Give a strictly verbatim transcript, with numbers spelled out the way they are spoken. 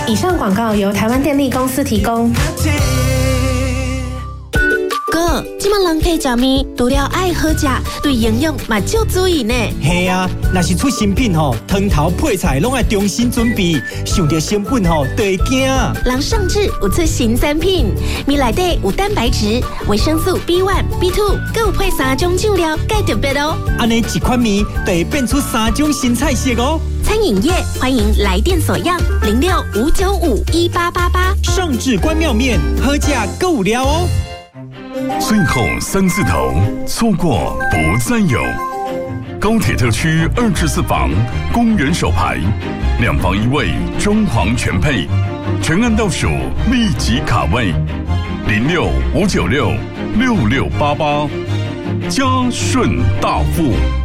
以上广告由台湾电力公司提供。 哥，即马人客食面，除了爱好食，对营养嘛就注意呢。 嘿啊，若是出新品吼，汤头配菜拢爱重新准备，想到成本吼，就会惊。 人上市有出新产品，面内底有蛋白质、维生素 B 一、B 二，还有配三种酱料，介特别哦。 安尼一款面就会变出三种新菜色哦。 餐饮业欢迎来电索样零六五九五一八八八。 上至关庙面，好食够料哦。 最后三字头，错过不再有。高铁特区二至四房，公园首排，两房一卫，装潢全配，全案倒数，立即卡位，零六五九六六六八八，嘉顺大富。